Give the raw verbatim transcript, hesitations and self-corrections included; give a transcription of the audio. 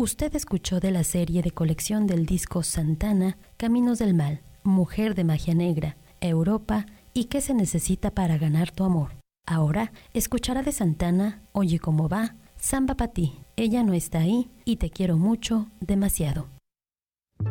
Usted escuchó de la serie de colección del disco Santana, Caminos del Mal, Mujer de Magia Negra, Europa y ¿Qué se necesita para ganar tu amor? Ahora escuchará de Santana, Oye cómo va, Samba pa' ti, Ella no está ahí y Te quiero mucho, demasiado.